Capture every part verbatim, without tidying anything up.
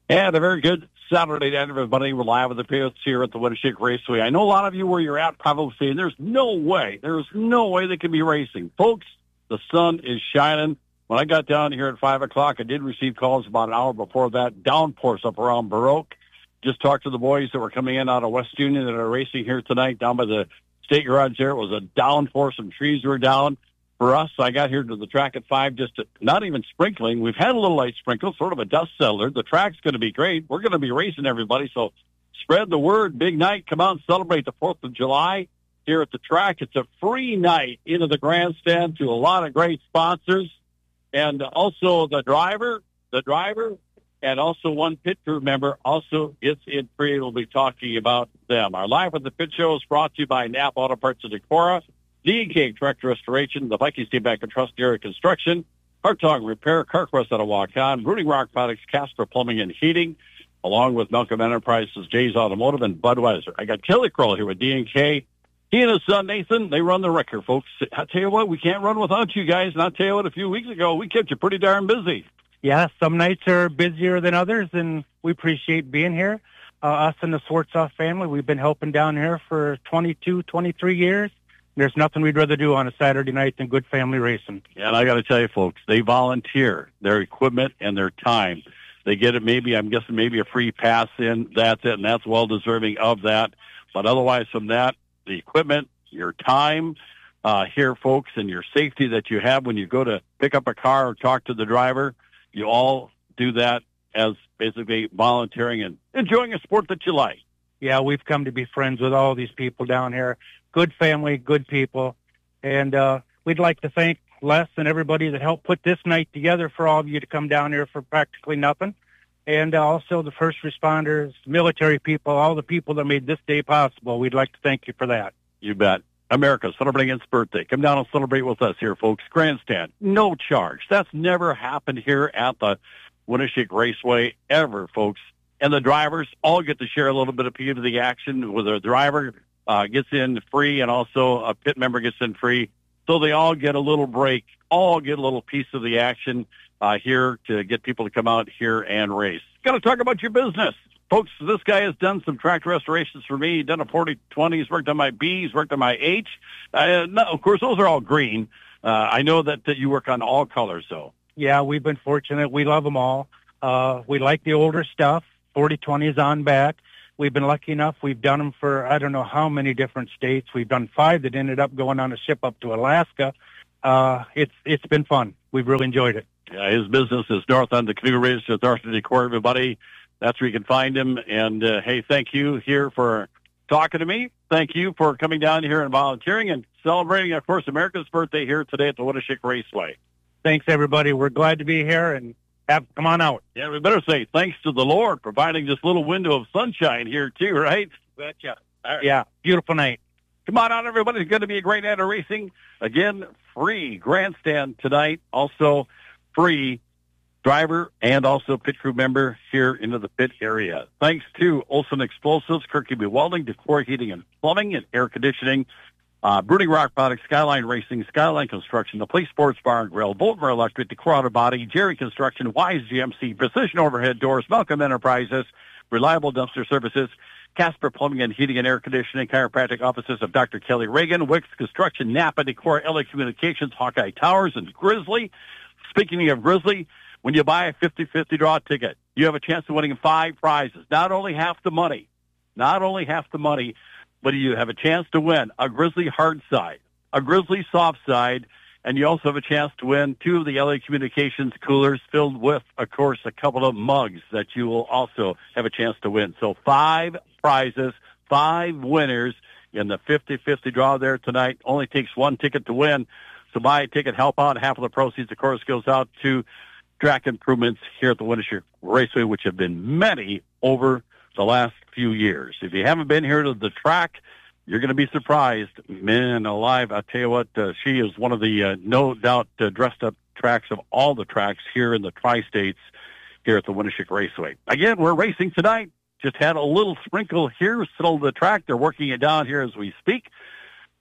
And a very good Saturday night, everybody. We're live with the Patriots here at the Winneshiek Raceway. I know a lot of you where you're at probably saying there's no way, there's no way they can be racing. Folks, the sun is shining. When I got down here at five o'clock, I did receive calls about an hour before that. Downpours up around Baroque. Just talked to the boys that were coming in out of West Union that are racing here tonight down by the state garage there. It was a downpour. Some trees were down. For us, I got here to the track at five, just to, not even sprinkling. We've had a little light sprinkle, sort of a dust settler. The track's going to be great. We're going to be racing, everybody, so spread the word. Big night. Come out and celebrate the fourth of July here at the track. It's a free night into the grandstand to a lot of great sponsors. And also the driver, the driver, and also one pit crew member also gets in free. We'll be talking about them. Our Live with the Pit Show is brought to you by Napa Auto Parts of Decorah, D and K Tractor Restoration, the Vikings Team Back and Trust Area Construction, Hartong Repair, CarQuest out of Waukon, Brooding Rock Products, Casper Plumbing and Heating, along with Malcolm Enterprises, Jay's Automotive, and Budweiser. I got Kelly Kroll here with D and K. He and his son, Nathan, they run the wrecker, folks. I tell you what, we can't run without you guys. And I'll tell you what, a few weeks ago, we kept you pretty darn busy. Yeah, some nights are busier than others, and we appreciate being here. Uh, us and the Swartzoff family, we've been helping down here for twenty-two, twenty-three years. There's nothing we'd rather do on a Saturday night than good family racing. Yeah, and I got to tell you, folks, they volunteer their equipment and their time. They get it maybe, I'm guessing, maybe a free pass in. That's it, and that's well-deserving of that. But otherwise from that, the equipment, your time uh, here, folks, and your safety that you have when you go to pick up a car or talk to the driver, you all do that as basically volunteering and enjoying a sport that you like. Yeah, we've come to be friends with all these people down here. Good family, good people. And uh, we'd like to thank Les and everybody that helped put this night together for all of you to come down here for practically nothing. And uh, also the first responders, military people, all the people that made this day possible. We'd like to thank you for that. You bet. America celebrating its birthday. Come down and celebrate with us here, folks. Grandstand, no charge. That's never happened here at the Winneshiek Raceway ever, folks. And the drivers all get to share a little bit of piece of the action with their driver. Uh, gets in free, and also a pit member gets in free. So they all get a little break, all get a little piece of the action uh, here to get people to come out here and race. Got to talk about your business. Folks, this guy has done some track restorations for me. He's done a forty twenty. He's worked on my B. He's worked on my H. Uh, no, of course, those are all green. Uh, I know that, that you work on all colors, though. Yeah, we've been fortunate. We love them all. Uh, we like the older stuff. forty twenty is on back. We've been lucky enough. We've done them for I don't know how many different states. We've done five that ended up going on a ship up to Alaska. Uh, it's it's been fun. We've really enjoyed it. Yeah, his business is north on the Canoe Ridge with Arthur Decor, everybody. That's where you can find him. And, uh, hey, thank you here for talking to me. Thank you for coming down here and volunteering and celebrating, of course, America's birthday here today at the Winneshiek Raceway. Thanks, everybody. We're glad to be here, and have, come on out. Yeah, we better say thanks to the Lord providing this little window of sunshine here, too, right? Betcha. Right. Yeah, beautiful night. Come on out, everybody. It's going to be a great night of racing. Again, free grandstand tonight. Also free driver and also pit crew member here into the pit area. Thanks to Olson Explosives, Kirkby Welding, Decor Heating and Plumbing and Air Conditioning, uh, Brooding Rock Products, Skyline Racing, Skyline Construction, The Place Sports Bar and Grill, Voltmer Electric, Decor Auto Body, Jerry Construction, Wise G M C, Precision Overhead Doors, Malcolm Enterprises, Reliable Dumpster Services, Casper Plumbing and Heating and Air Conditioning, Chiropractic Offices of Doctor Kelly Reagan, Wicks Construction, Napa, Decor, L A Communications, Hawkeye Towers, and Grizzly. Speaking of Grizzly, when you buy a fifty-fifty draw ticket, you have a chance of winning five prizes. Not only half the money, not only half the money, but you have a chance to win a Grizzly hard side, a Grizzly soft side, and you also have a chance to win two of the L A Communications coolers filled with, of course, a couple of mugs that you will also have a chance to win. So five prizes, five winners in the fifty-fifty draw there tonight. Only takes one ticket to win. So buy a ticket, help out. Half of the proceeds, of course, goes out to track improvements here at the Winneshiek Raceway, which have been many over the last few years. If you haven't been here to the track, you're going to be surprised. Man alive, I tell you what, uh, she is one of the, uh, no doubt, uh, dressed-up tracks of all the tracks here in the Tri-States here at the Winneshiek Raceway. Again, we're racing tonight. Just had a little sprinkle here, still the track. They're working it down here as we speak.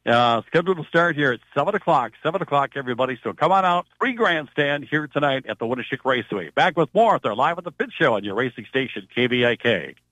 Uh, scheduled to start here at seven o'clock. seven o'clock, everybody. So come on out. Free grandstand here tonight at the Winneshiek Raceway. Back with more. They're live at the Pit Show on your racing station, K V I K.